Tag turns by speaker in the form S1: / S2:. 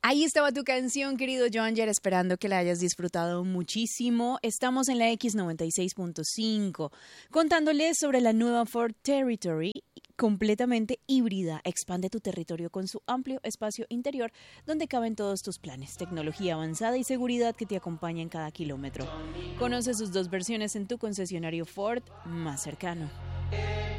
S1: Ahí estaba tu canción, querido Jonger, esperando que la hayas disfrutado muchísimo. Estamos en la X96.5, contándoles sobre la nueva Ford Territory, completamente híbrida. Expande tu territorio con su amplio espacio interior, donde caben todos tus planes, tecnología avanzada y seguridad que te acompaña en cada kilómetro. Conoce sus dos versiones en tu concesionario Ford más cercano.